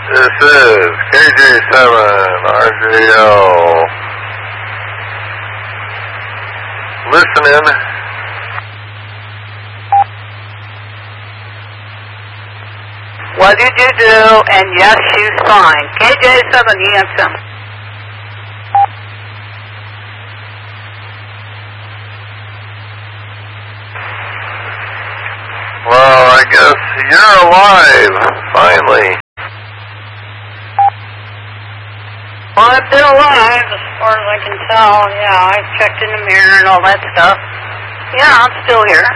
This is KJ7RJL. Listening. What did you do? And yes, she's fine. KJ7EXM. Well, I guess you're alive, finally. Well, I've been alive as far as I can tell. Yeah, I checked in the mirror and all that stuff. Yeah, I'm still here.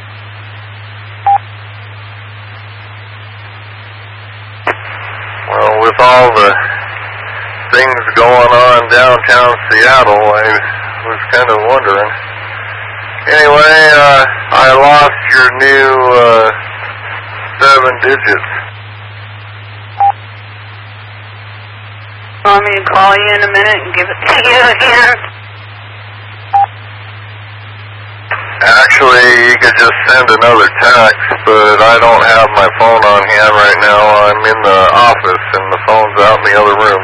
Well, with all the things going on downtown Seattle, I was kind of wondering. Anyway, I lost your new 7 digits. Want me to call you in a minute and give it to you again? Actually, you could just send another text, but I don't have my phone on hand right now. I'm in the office, and the phone's out in the other room.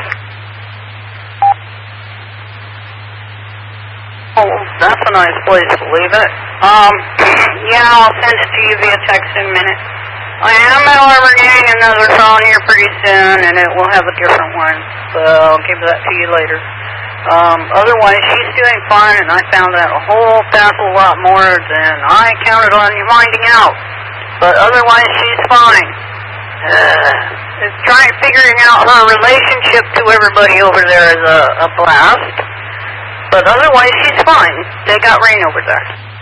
Oh, that's a nice place to leave it. Yeah, I'll send it to you via text in a minute. I am, however, getting another phone here pretty soon, and it will have a different one, so I'll give that to you later. Otherwise, she's doing fine, and I found out a whole passel lot more than I counted on you finding out. But otherwise, she's fine. Figuring out her relationship to everybody over there is a blast. But otherwise, she's fine. They got rain over there.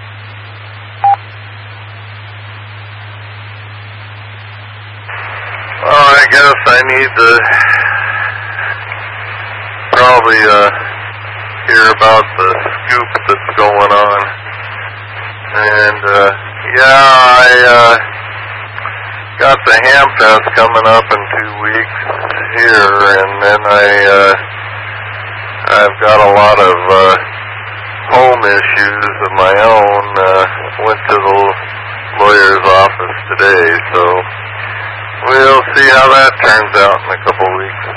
Well, I guess I need to probably hear about the scoop that's going on. And, yeah, I got the Ham Fest coming up in 2 weeks here, and then I've got a lot of home issues of my own. Went to the lawyer's office today, so we'll see how that turns out in a couple of weeks.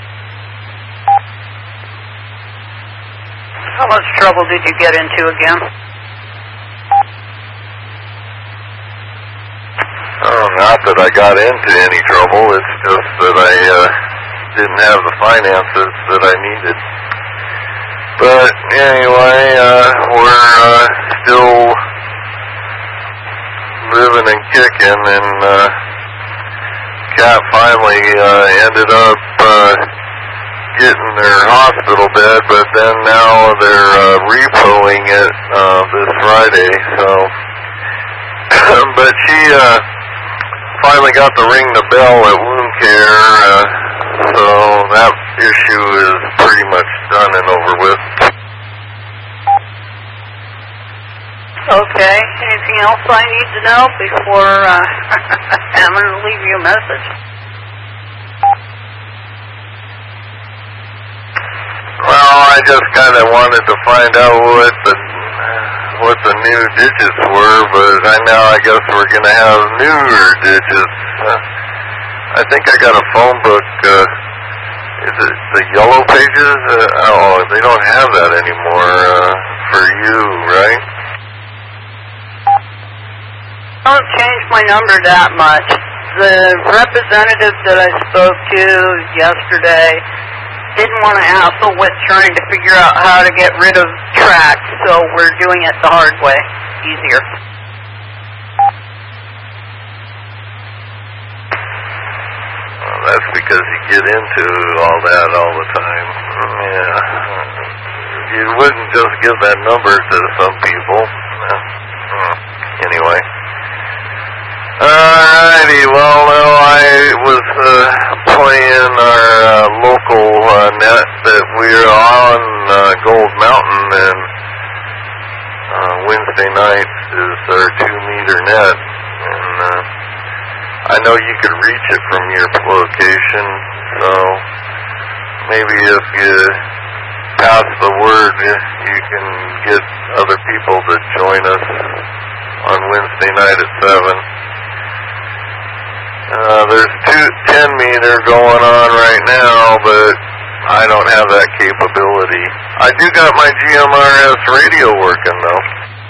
How much trouble did you get into again? Oh, not that I got into any trouble. It's just that I didn't have the finances that I needed. But anyway, we're still living and kicking, and Kat finally ended up getting their hospital bed, but then now they're repoing it this Friday. So, but she finally got to ring the bell at wound care, so that issue is pretty much done and over with. Okay. Anything else I need to know before I'm going to leave you a message? Well, I just kind of wanted to find out what the new digits were, but I guess we're going to have newer digits. I think I got a phone book. Is it the Yellow Pages? Oh, they don't have that anymore for you, right? I don't change my number that much. The representative that I spoke to yesterday didn't want to hassle with trying to figure out how to get rid of tracks, so we're doing it the hard way. Easier. Well, that's because you get into all that all the time. Yeah. You wouldn't just give that number to some people. Anyway. Alrighty, well, now I was playing our local net that we're on Gold Mountain, and Wednesday nights is our 2-meter net, and I know you could reach it from your location, so maybe if you pass the word, you can get other people to join us on Wednesday night at 7. There's 10-meter going on right now, but I don't have that capability. I do got my GMRS radio working, though.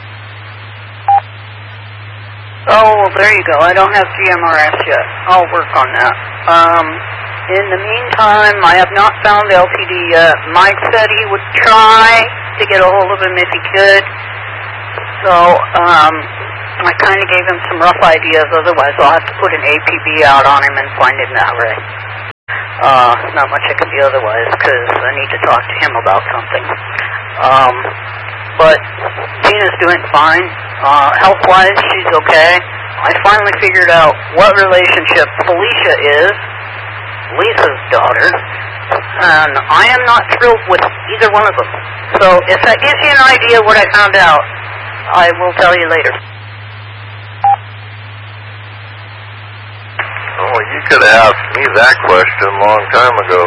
Oh, well, there you go. I don't have GMRS yet. I'll work on that. In the meantime, I have not found LTD yet. Mike said he would try to get a hold of him if he could. So, I kind of gave him some rough ideas. Otherwise, I'll have to put an APB out on him and find him that way. Not much I can do otherwise, because I need to talk to him about something. But Tina's doing fine. Health-wise, she's okay. I finally figured out what relationship Felicia is, Lisa's daughter, and I am not thrilled with either one of them. So if that gives you an idea of what I found out, I will tell you later. Oh, you could have asked me that question a long time ago.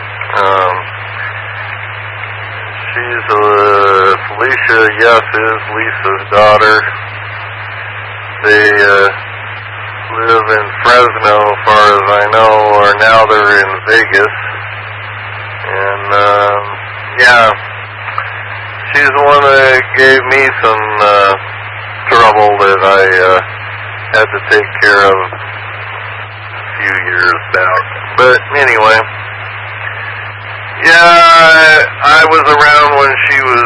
Felicia, yes, is Lisa's daughter. They live in Fresno, as far as I know, or now they're in Vegas. And, yeah, she's the one that gave me some trouble that I had to take care of a few years back. But anyway, yeah, I was around when she was,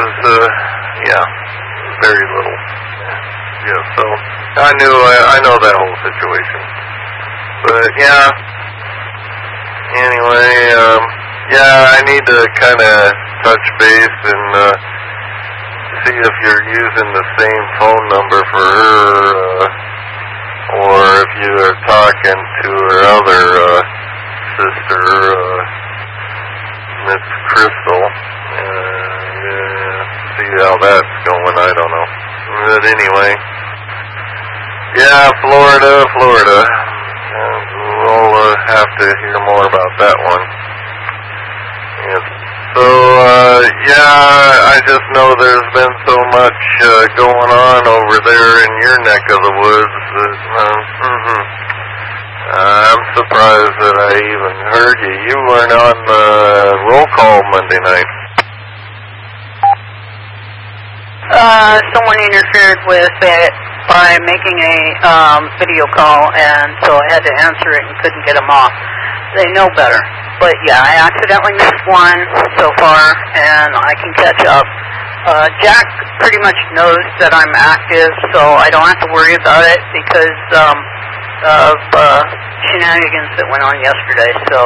very little. Yeah, so I know that whole situation. But yeah, anyway, I need to kind of touch base and see if you're using the same phone number for her, or if you are talking to her other sister, Miss Crystal. See how that's going, I don't know. But anyway, yeah, Florida. We'll have to hear more about that one. Yes. So, I just know there's been so much going on over there in your neck of the woods that, I'm surprised that I even heard you. You weren't on roll call Monday night. Someone interfered with it by making a video call, and so I had to answer it and couldn't get them off. They know better. But yeah, I accidentally missed one so far, and I can catch up. Jack pretty much knows that I'm active, so I don't have to worry about it because of shenanigans that went on yesterday, so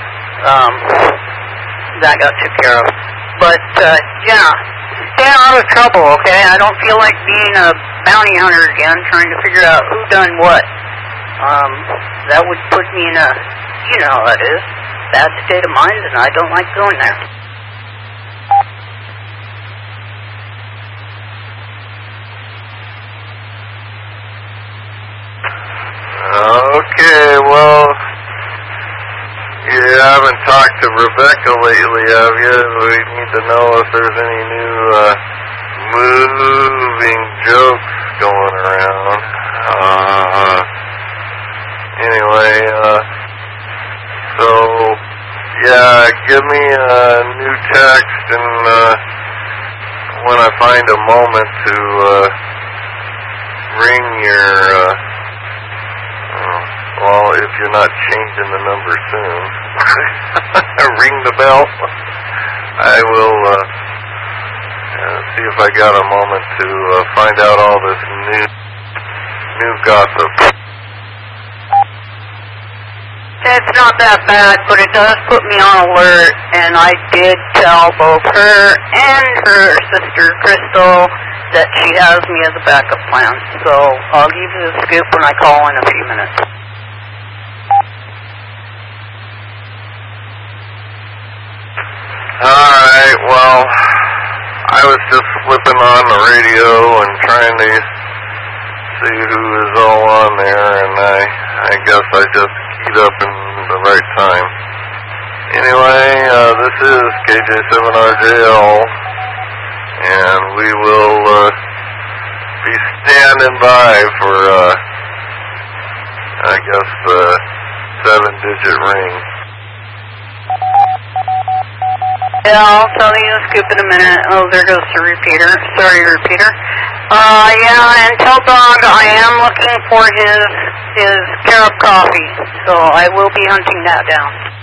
that got took care of. But yeah, stay out of trouble, okay? I don't feel like being a bounty hunter again, trying to figure out who done what. That would put me in a, you know how that is, bad state of mind, and I don't like going there. Okay, well, you haven't talked to Rebecca lately, have you? We need to know if there's any new moving jokes going around. Anyway, so, yeah, give me a new text, and when I find a moment to ring your, well, if you're not changing the number soon, ring the bell. I will see if I got a moment to find out all this new gossip. It's not that bad, but it does put me on alert, and I did tell both her and her sister, Crystal, that she has me as a backup plan. So I'll give you the scoop when I call in a few minutes. Alright, well, I was just flipping on the radio and trying to see who is all on there, and I guess I just keyed up in the right time. Anyway, this is KJ7RJL, and we will be standing by for, I guess, the 7-digit ring. Yeah, I'll tell you the scoop in a minute. Oh, there goes the repeater. Sorry, repeater. Yeah, and tell Dog I am looking for his carob coffee, so I will be hunting that down.